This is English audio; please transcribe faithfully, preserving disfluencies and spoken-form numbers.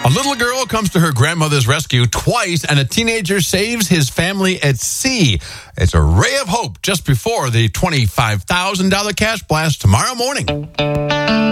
A little girl comes to her grandmother's rescue twice, and a teenager saves his family at sea. It's a ray of hope just before the twenty-five thousand dollars cash blast tomorrow morning.